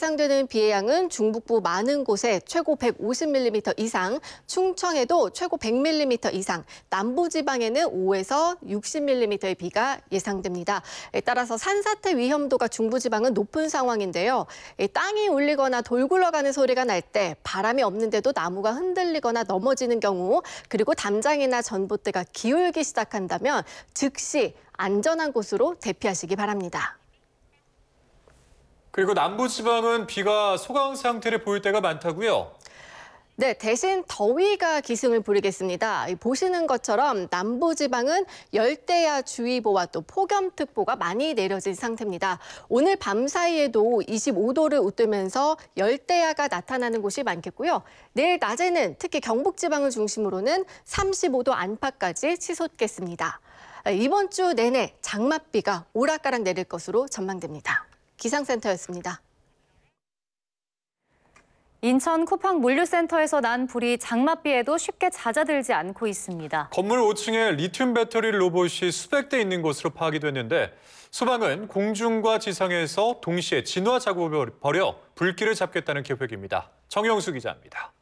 예상되는 비의 양은 중북부 많은 곳에 최고 150mm 이상, 충청에도 최고 100mm 이상, 남부지방에는 5에서 60mm의 비가 예상됩니다. 따라서 산사태 위험도가 중부지방은 높은 상황인데요. 땅이 울리거나 돌 굴러가는 소리가 날 때, 바람이 없는데도 나무가 흔들리거나 넘어지는 경우, 그리고 담장이나 전봇대가 기울기 시작한다면 즉시 안전한 곳으로 대피하시기 바랍니다. 그리고 남부지방은 비가 소강 상태를 보일 때가 많다고요? 네, 대신 더위가 기승을 부리겠습니다. 보시는 것처럼 남부지방은 열대야주의보와 또 폭염특보가 많이 내려진 상태입니다. 오늘 밤 사이에도 25도를 웃돌면서 열대야가 나타나는 곳이 많겠고요. 내일 낮에는 특히 경북지방을 중심으로는 35도 안팎까지 치솟겠습니다. 이번 주 내내 장맛비가 오락가락 내릴 것으로 전망됩니다. 기상센터였습니다. 인천 쿠팡 물류센터에서 난 불이 장맛비에도 쉽게 잦아들지 않고 있습니다. 건물 5층에 리튬 배터리 로봇이 수백 대 있는 것으로 파악이 됐는데 소방은 공중과 지상에서 동시에 진화 작업을 벌여 불길을 잡겠다는 계획입니다. 정영수 기자입니다.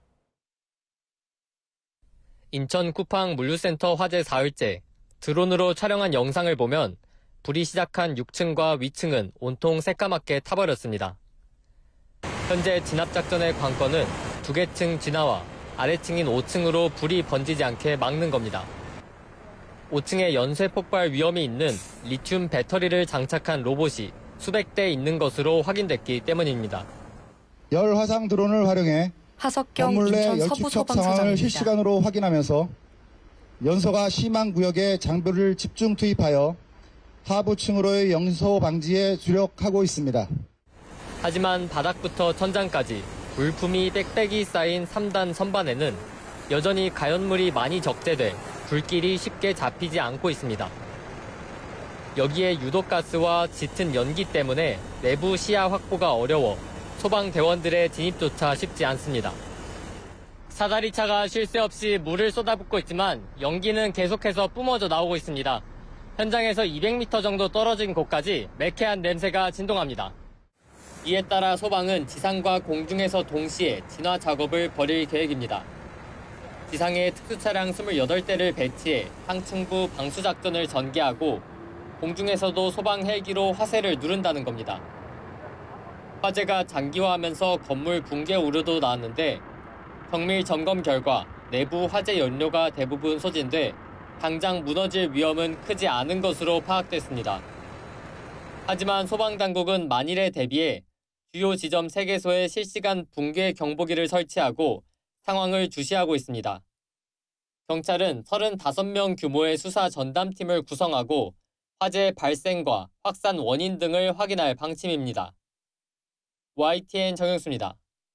인천 쿠팡 물류센터 화재 사흘째, 드론으로 촬영한 영상을 보면 불이 시작한 6층과 위층은 온통 새까맣게 타버렸습니다. 현재 진압작전의 관건은 두 개 층 진화와 아래층인 5층으로 불이 번지지 않게 막는 겁니다. 5층에 연쇄 폭발 위험이 있는 리튬 배터리를 장착한 로봇이 수백 대 있는 것으로 확인됐기 때문입니다. 열 화상 드론을 활용해 하석경 건물 내 인천 열축적 상황을 서부소방서장입니다. 실시간으로 확인하면서 연소가 심한 구역에 장비를 집중 투입하여 하부층으로의 연소 방지에 주력하고 있습니다. 하지만 바닥부터 천장까지 물품이 빽빽이 쌓인 3단 선반에는 여전히 가연물이 많이 적재돼 불길이 쉽게 잡히지 않고 있습니다. 여기에 유독가스와 짙은 연기 때문에 내부 시야 확보가 어려워 소방대원들의 진입조차 쉽지 않습니다. 사다리차가 쉴 새 없이 물을 쏟아붓고 있지만 연기는 계속해서 뿜어져 나오고 있습니다. 현장에서 200m 정도 떨어진 곳까지 매캐한 냄새가 진동합니다. 이에 따라 소방은 지상과 공중에서 동시에 진화 작업을 벌일 계획입니다. 지상에 특수차량 28대를 배치해 상층부 방수작전을 전개하고 공중에서도 소방 헬기로 화세를 누른다는 겁니다. 화재가 장기화하면서 건물 붕괴 우려도 나왔는데 정밀 점검 결과 내부 화재 연료가 대부분 소진돼 당장 무너질 위험은 크지 않은 것으로 파악됐습니다. 하지만 소방당국은 만일에 대비해 주요 지점 3개소에 실시간 붕괴 경보기를 설치하고 상황을 주시하고 있습니다. 경찰은 35명 규모의 수사 전담팀을 구성하고 화재 발생과 확산 원인 등을 확인할 방침입니다. YTN 정영수입니다.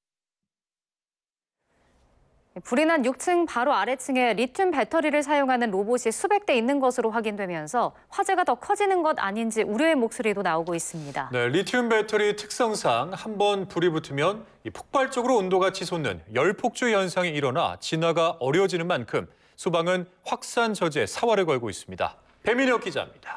불이 난 6층 바로 아래층에 리튬 배터리를 사용하는 로봇이 수백 대 있는 것으로 확인되면서 화재가 더 커지는 것 아닌지 우려의 목소리도 나오고 있습니다. 네, 리튬 배터리 특성상 한번 불이 붙으면 폭발적으로 온도가 치솟는 열폭주 현상이 일어나 진화가 어려워지는 만큼 소방은 확산 저지에 사활을 걸고 있습니다. 배민혁 기자입니다.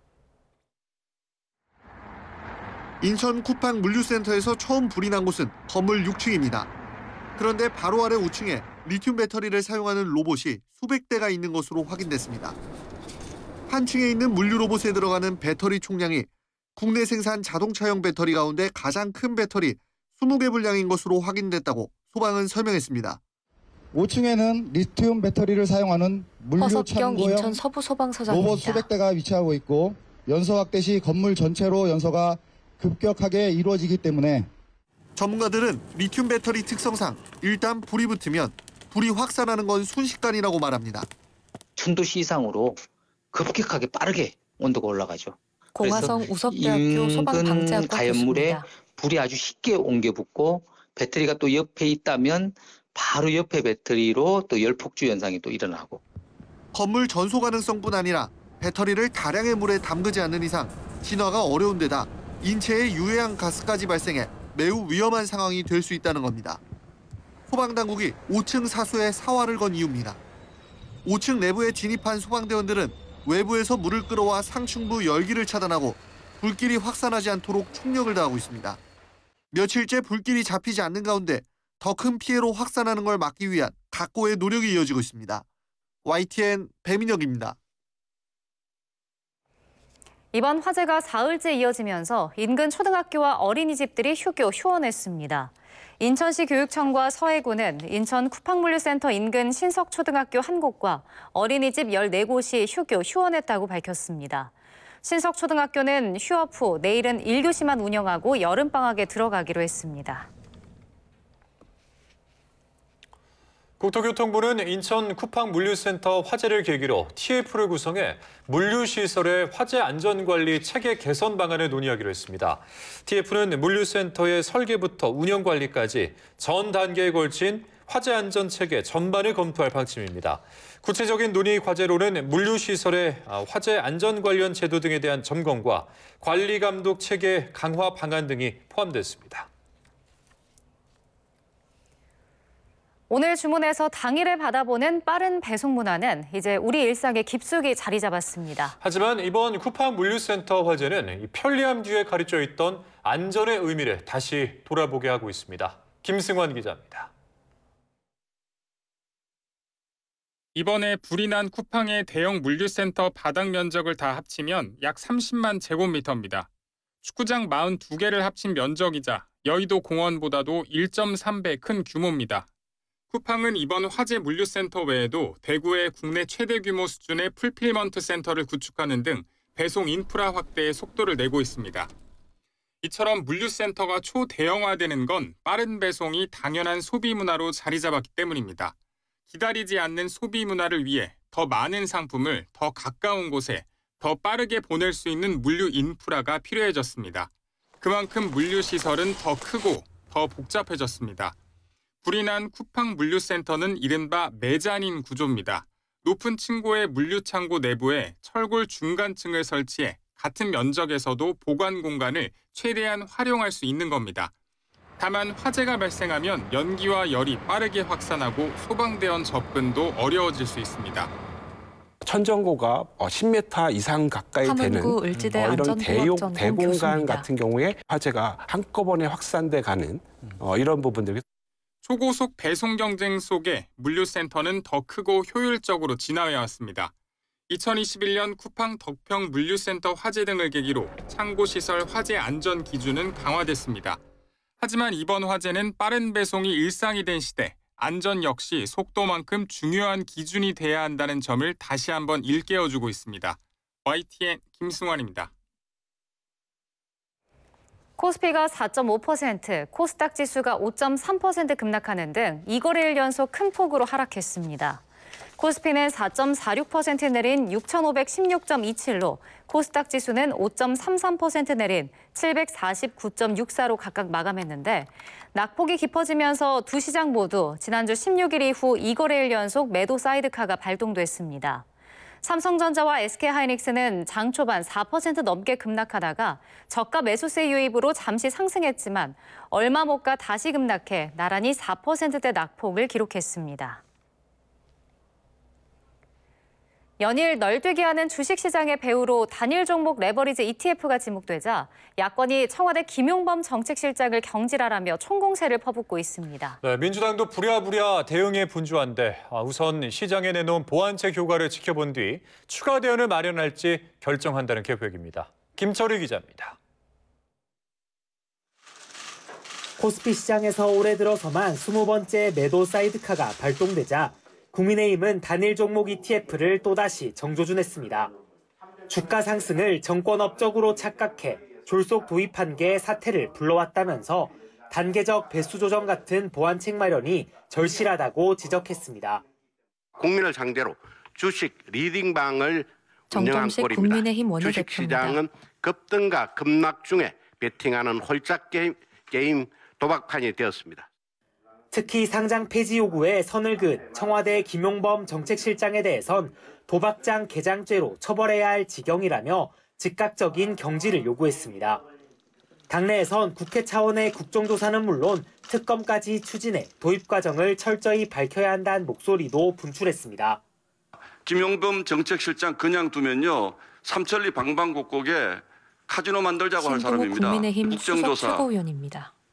인천 쿠팡 물류센터에서 처음 불이 난 곳은 건물 6층입니다. 그런데 바로 아래 5층에 리튬 배터리를 사용하는 로봇이 수백 대가 있는 것으로 확인됐습니다. 한 층에 있는 물류 로봇에 들어가는 배터리 총량이 국내 생산 자동차용 배터리 가운데 가장 큰 배터리 20개 분량인 것으로 확인됐다고 소방은 설명했습니다. 5층에는 리튬 배터리를 사용하는 물류 허석경 창고형 인천 서부소방서장입니다. 로봇 수백 대가 위치하고 있고 연소 확대 시 건물 전체로 연소가 급격하게 이루어지기 때문에 전문가들은 리튬 배터리 특성상 일단 불이 붙으면 불이 확산하는 건 순식간이라고 말합니다. 1000도씨 이상으로 급격하게 빠르게 온도가 올라가죠. 공화성 우석대학교 소방방재학과 인근 가연물에 교수입니다. 불이 아주 쉽게 옮겨 붙고 배터리가 또 옆에 있다면 바로 옆에 배터리로 또 열폭주 현상이 또 일어나고. 건물 전소 가능성뿐 아니라 배터리를 다량의 물에 담그지 않는 이상 진화가 어려운 데다 인체에 유해한 가스까지 발생해 매우 위험한 상황이 될 수 있다는 겁니다. 소방당국이 5층 사수에 사활을 건 이유입니다. 5층 내부에 진입한 소방대원들은 외부에서 물을 끌어와 상층부 열기를 차단하고 불길이 확산하지 않도록 총력을 다하고 있습니다. 며칠째 불길이 잡히지 않는 가운데 더 큰 피해로 확산하는 걸 막기 위한 각고의 노력이 이어지고 있습니다. YTN 배민혁입니다. 이번 화재가 사흘째 이어지면서 인근 초등학교와 어린이집들이 휴원했습니다. 인천시 교육청과 서해구는 인천 쿠팡물류센터 인근 신석초등학교 1곳과 어린이집 14곳이 휴원했다고 밝혔습니다. 신석초등학교는 휴업 후 내일은 1교시만 운영하고 여름방학에 들어가기로 했습니다. 국토교통부는 인천 쿠팡물류센터 화재를 계기로 TF를 구성해 물류시설의 화재 안전관리 체계 개선 방안을 논의하기로 했습니다. TF는 물류센터의 설계부터 운영관리까지 전 단계에 걸친 화재 안전 체계 전반을 검토할 방침입니다. 구체적인 논의 과제로는 물류시설의 화재 안전 관련 제도 등에 대한 점검과 관리 감독 체계 강화 방안 등이 포함됐습니다. 오늘 주문해서 당일에 받아보는 빠른 배송 문화는 이제 우리 일상에 깊숙이 자리 잡았습니다. 하지만 이번 쿠팡 물류센터 화재는 편리함 뒤에 가려져 있던 안전의 의미를 다시 돌아보게 하고 있습니다. 김승환 기자입니다. 이번에 불이 난 쿠팡의 대형 물류센터 바닥 면적을 다 합치면 약 30만 제곱미터입니다. 축구장 42개를 합친 면적이자 여의도 공원보다도 1.3배 큰 규모입니다. 쿠팡은 이번 화재 물류센터 외에도 대구의 국내 최대 규모 수준의 풀필먼트 센터를 구축하는 등 배송 인프라 확대에 속도를 내고 있습니다. 이처럼 물류센터가 초대형화되는 건 빠른 배송이 당연한 소비 문화로 자리 잡았기 때문입니다. 기다리지 않는 소비 문화를 위해 더 많은 상품을 더 가까운 곳에 더 빠르게 보낼 수 있는 물류 인프라가 필요해졌습니다. 그만큼 물류시설은 더 크고 더 복잡해졌습니다. 불이 난 쿠팡 물류센터는 이른바 메자닌 구조입니다. 높은 층고의 물류창고 내부에 철골 중간층을 설치해 같은 면적에서도 보관 공간을 최대한 활용할 수 있는 겁니다. 다만 화재가 발생하면 연기와 열이 빠르게 확산하고 소방대원 접근도 어려워질 수 있습니다. 천정고가 10m 이상 가까이 되는 이런 대공간 같은 경우에 화재가 한꺼번에 확산돼 가는 이런 부분들. 초고속 배송 경쟁 속에 물류센터는 더 크고 효율적으로 진화해왔습니다. 2021년 쿠팡 덕평 물류센터 화재 등을 계기로 창고시설 화재 안전 기준은 강화됐습니다. 하지만 이번 화재는 빠른 배송이 일상이 된 시대, 안전 역시 속도만큼 중요한 기준이 돼야 한다는 점을 다시 한번 일깨워주고 있습니다. YTN 김승환입니다. 코스피가 4.5%, 코스닥 지수가 5.3% 급락하는 등 2거래일 연속 큰 폭으로 하락했습니다. 코스피는 4.46% 내린 6,516.27로, 코스닥 지수는 5.33% 내린 749.64로 각각 마감했는데 낙폭이 깊어지면서 두 시장 모두 지난주 16일 이후 2거래일 연속 매도 사이드카가 발동됐습니다. 삼성전자와 SK하이닉스는 장 초반 4% 넘게 급락하다가 저가 매수세 유입으로 잠시 상승했지만 얼마 못 가 다시 급락해 나란히 4%대 낙폭을 기록했습니다. 연일 널뛰게 하는 주식시장의 배후로 단일 종목 레버리지 ETF가 지목되자 야권이 청와대 김용범 정책실장을 경질하라며 총공세를 퍼붓고 있습니다. 네, 민주당도 부랴부랴 대응에 분주한데 우선 시장에 내놓은 보완책 효과를 지켜본 뒤 추가 대응을 마련할지 결정한다는 계획입니다. 김철희 기자입니다. 코스피 시장에서 올해 들어서만 20번째 매도 사이드카가 발동되자 국민의힘은 단일 종목 ETF를 또다시 정조준했습니다. 주가 상승을 정권 업적으로 착각해 졸속 도입한 게 사태를 불러왔다면서 단계적 배수 조정 같은 보완책 마련이 절실하다고 지적했습니다. 국민을 상대로 주식 리딩방을 운영한 꼴입니다. 주식시장은 급등과 급락 중에 베팅하는 홀짝 게임 도박판이 되었습니다. 특히 상장 폐지 요구에 선을 그은 청와대 김용범 정책실장에 대해선 도박장 개장죄로 처벌해야 할 지경이라며 즉각적인 경질을 요구했습니다. 당내에선 국회 차원의 국정조사는 물론 특검까지 추진해 도입 과정을 철저히 밝혀야 한다는 목소리도 분출했습니다. 김용범 정책실장 그냥 두면요. 삼천리 방방곡곡에 카지노 만들자고 할 사람입니다. 국민의힘 수석 최고위원입니다.